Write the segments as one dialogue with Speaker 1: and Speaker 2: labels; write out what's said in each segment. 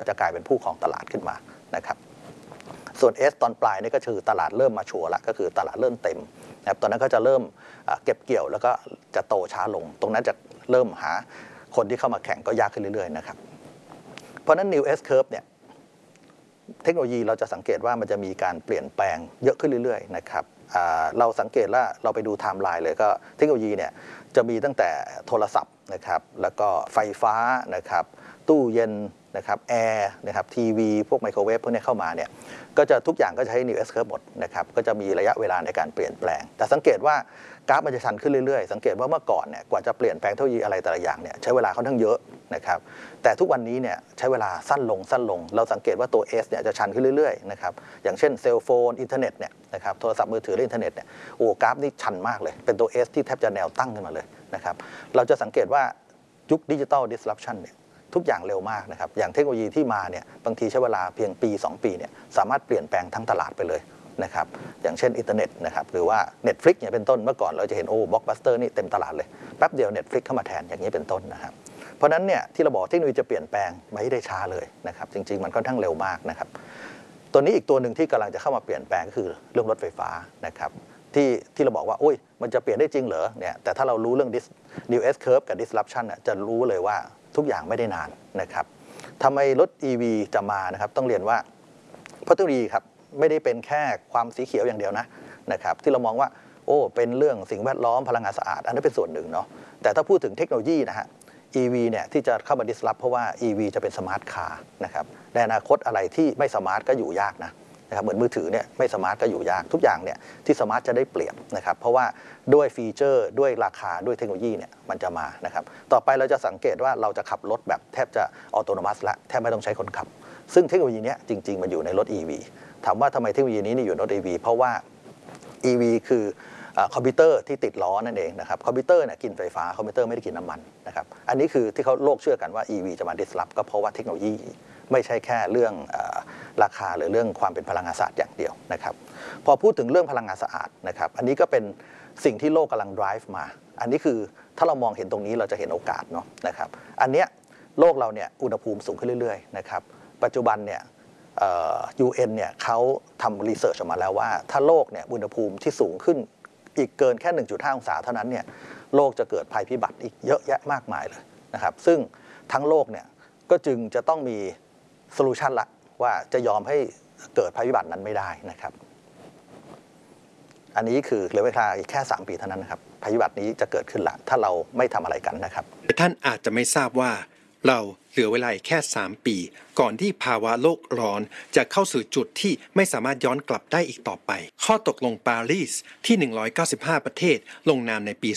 Speaker 1: จะกลายเป็นผู้ครองตลาดขึ้นมานะครับส่วน S ตอนปลายนี่ก็คือตลาดเริ่มมาชัวร์ละก็คือตลาดเริ่มเต็มนะครับตอนนั้นก็จะเริ่มเก็บเกี่ยวแล้วก็จะโตช้าลงตรงนั้นจะเริ่มหาคนที่เข้ามาแข่งก็ยากขึ้นเรื่อยๆนะครับเพราะนั้น New S Curve เนี่ยเทคโนโลยีเราจะสังเกตว่ามันจะมีการเปลี่ยนแปลงเยอะขึ้นเรื่อยๆนะครับเราสังเกตว่าเราไปดูไทม์ไลน์เลยก็เทคโนโลยีเนี่ยจะมีตั้งแต่โทรศัพท์นะครับแล้วก็ไฟฟ้านะครับตู้เย็นนะครับแอร์นะครับทีวีพวกไมโครเวฟพวกนี้เข้ามาเนี่ยก็จะทุกอย่างก็จะใช้ New S Curve หมดนะครับก็จะมีระยะเวลาในการเปลี่ยนแปลงแต่สังเกตว่ากราฟมันจะชันขึ้นเรื่อยๆสังเกตว่าเมื่อก่อนเนี่ยกว่าจะเปลี่ยนแปลงเทคโนโลยีอะไรแต่ละอย่างเนี่ยใช้เวลาค่อนข้างเยอะนะครับแต่ทุกวันนี้เนี่ยใช้เวลาสั้นลงเราสังเกตว่าตัว S เนี่ยจะชันขึ้นเรื่อยๆนะครับอย่างเช่นเซลโฟนอินเทอร์เน็ตเนี่ยนะครับโทรศัพท์มือถือและอินเทอร์เน็ตเนี่ยโอ้กราฟนี่ชันมากเลยเป็นตัว S ที่แทบจะแนวตั้งขึ้นมาเลยนะครับเราจะสังเกตว่ายุคดิจิทัล disruption เนี่ยทุกอย่างเร็วมากนะครับอย่างเทคโนโลยีที่มาเนี่ยบางทีใช้เวลาเพียงปี2ปีเนี่ยสามารถเปลี่ยนแปลงทั้งตลาดไปเลยนะครับอย่างเช่นอินเทอร์เน็ตนะครับหรือว่า Netflix เนี่ยเป็นต้นเมื่อก่อนเราจะเห็นบล็อกบัสเตอร์นี่เต็มตลาดเลยแป๊บเดียว Netflix เข้ามาแทนอย่างนี้เป็นต้นนะครับเพราะนั้นเนี่ยที่เราบอกเทคโนโลยีจะเปลี่ยนแปลงไม่ได้ช้าเลยนะครับจริงๆมันค่อนข้างเร็วมากนะครับตัวนี้อีกตัวหนึ่งที่กำลังจะเข้ามาเปลี่ยนแปลงก็คือเรื่องรถไฟฟ้านะครับที่เราบอกว่าโอ้ยมันจะเปลี่ยนได้จริงเหรอเนี่ยแต่ถ้าเรารู้เรื่อง New S Curve กับ disruption จะรู้เลยว่าทุกอย่างไม่ได้นานนะครับทำไมรถ EV จะมานะครับต้องเรียนว่าเพราะเทคโนโลยีครับไม่ได้เป็นแค่ความสีเขียวอย่างเดียวนะครับที่เรามองว่าโอ้เป็นเรื่องสิ่งแวดล้อมพลังงานสะอาดอันนั้นเป็นส่วนหนึ่งเนาะแต่ถ้าพูดถึงเทคโนโลยีนะฮะ EV เนี่ยที่จะเข้ามา disrupt เพราะว่า EV จะเป็นสมาร์ทคาร์นะครับในอนาคตอะไรที่ไม่สมาร์ทก็อยู่ยากนะครับเหมือนมือถือเนี่ยไม่สมาร์ทก็อยู่ยากทุกอย่างเนี่ยที่สมาร์ทจะได้เปรียบนะครับเพราะว่าด้วยฟีเจอร์ด้วยราคาด้วยเทคโนโลยีเนี่ยมันจะมานะครับต่อไปเราจะสังเกตว่าเราจะขับรถแบบแทบจะออโตโนมัสละแทบไม่ต้องใช้คนขับซึ่งเทคโนโลยีนี้จริงๆมันอยู่ในรถ EV ถามว่าทำไมเทคโนโลยีนี้อยู่ในรถ EV เพราะว่า EV คือคอมพิวเตอร์ที่ติดล้อนั่นเองนะครับคอมพิวเตอร์เนี่ยกินไฟฟ้าคอมพิวเตอร์ไม่ได้กินน้ำมันนะครับอันนี้คือที่เขาโลกเชื่อกันว่า EV จะมา disrupt ก็เพราะว่าเทคโนโลยีไม่ใช่แค่เรื่องราคาหรือเรื่องความเป็นพลังงานสะอาดอย่างเดียวนะครับพอพูดถึงเรื่องพลังงานสะอาดนะครับอันนี้ก็เป็นสิ่งที่โลกกำลัง drive มาอันนี้คือถ้าเรามองเห็นตรงนี้เราจะเห็นโอกาสเนาะนะครับอันเนี้ยโลกเราเนี่ยอุณหภูมิสูงขึ้นเรื่อยๆนะครับปัจจุบันเนี่ยUN เนี่ยเขาทำรีเสิร์ชออกมาแล้วว่าถ้าโลกเนี่ยอุณหภูมิที่สูงขึ้นอีกเกินแค่ 1.5 องศาเท่านั้นเนี่ยโลกจะเกิดภัยพิบัติอีกเยอะแยะมากมายเลยนะครับซึ่งทั้งโลกเนี่ยก็จึงจะต้องมีโซลูชันละว่าจะยอมให้เกิดภัยพิบัตินั้นไม่ได้นะครับอันนี้คือเหลือเวลาอีกแค่3ปีเท่านั้นนะครับภัยพิบัตินี้จะเกิดขึ้นละถ้าเราไม่ทำอะไรกันนะครับ
Speaker 2: ท่านอาจจะไม่ทราบว่าเราเหลือเวลาแค่3ปีก่อนที่ภาวะโลกร้อนจะเข้าสู่จุดที่ไม่สามารถย้อนกลับได้อีกต่อไปข้อตกลงปารีสที่195ประเทศลงนามในปี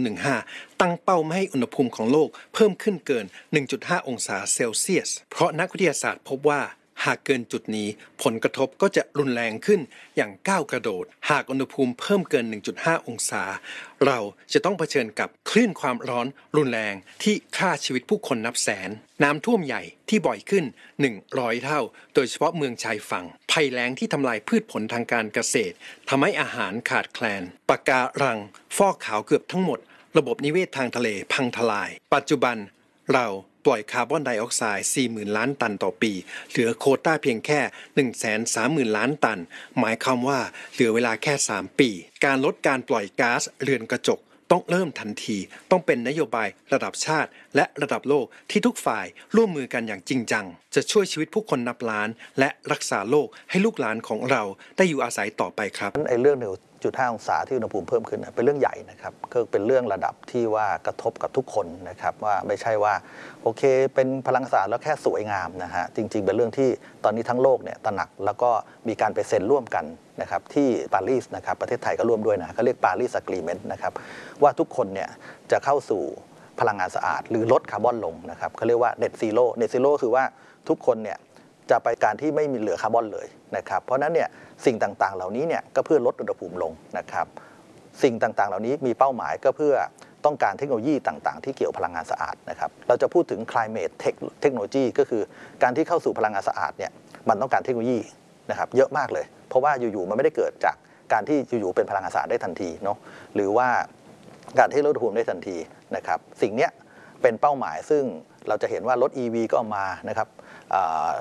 Speaker 2: 2015ตั้งเป้าไม่ให้อุณหภูมิของโลกเพิ่มขึ้นเกิน 1.5 องศาเซลเซียสเพราะนักวิทยาศาสตร์พบว่าหากเกินจุดนี้ผลกระทบก็จะรุนแรงขึ้นอย่างก้าวกระโดดหากอุณหภูมิเพิ่มเกิน 1.5 องศาเราจะต้องเผชิญกับคลื่นความร้อนรุนแรงที่ฆ่าชีวิตผู้คนนับแสนน้ำท่วมใหญ่ที่บ่อยขึ้น100เท่าโดยเฉพาะเมืองชายฝั่งภัยแล้งที่ทำลายพืชผลทางการเกษตรทำให้อาหารขาดแคลนปะการังฟอกขาวเกือบทั้งหมดระบบนิเวศทางทะเลพังทลายปัจจุบันเราปล่อยคาร์บอนไดออกไซด์ 40,000 ล้านตันต่อปีเหลือโควต้าเพียงแค่ 130,000 ล้านตันหมายความว่าเหลือเวลาแค่3ปีการลดการปล่อยก๊าซเรือนกระจกต้องเริ่มทันทีต้องเป็นนโยบายระดับชาติและระดับโลกที่ทุกฝ่ายร่วมมือกันอย่างจริงจังจะช่วยชีวิตผู้คนนับล้านและรักษาโลกให้ลูกหลานของเราได้อยู่อาศัยต่อไปครับ
Speaker 1: ไอ้เรื่อง1.5 องศาที่อุณหภูมิเพิ่มขึ้นเป็นเรื่องใหญ่นะครับก็เป็นเรื่องระดับที่ว่ากระทบกับทุกคนนะครับว่าไม่ใช่ว่าโอเคเป็นพลังสะอาดแล้วแค่สวยงามนะฮะจริงๆเป็นเรื่องที่ตอนนี้ทั้งโลกเนี่ยตระหนักแล้วก็มีการไปเซ็นร่วมกันนะครับที่ปารีสนะครับประเทศไทยก็ร่วมด้วยนะเขาเรียกปารีสอะกรีเมนต์นะครับว่าทุกคนเนี่ยจะเข้าสู่พลังงานสะอาดหรือลดคาร์บอนลงนะครับเขาเรียกว่า Net Zero คือว่าทุกคนเนี่ยจะไปการที่ไม่มีเหลือคาร์บอนเลยนะครับเพราะนั้นเนี่ยสิ่งต่างๆเหล่านี้เนี่ยก็เพื่อลดอุณหภูมิลงนะครับสิ่งต่างๆเหล่านี้มีเป้าหมายก็เพื่อต้องการเทคโนโลยีต่างๆที่เกี่ยวพลังงานสะอาดนะครับเราจะพูดถึง climate technology ก็คือการที่เข้าสู่พลังงานสะอาดเนี่ยมันต้องการเทคโนโลยีนะครับเยอะมากเลยเพราะว่าอยู่ๆมันไม่ได้เกิดจากการที่อยู่ๆเป็นพลังงานสะอาดได้ทันทีเนาะหรือว่าการที่ลดอุณหภูมิได้ทันทีนะครับสิ่งนี้เป็นเป้าหมายซึ่งเราจะเห็นว่ารถ EV ก็ออกมานะครับ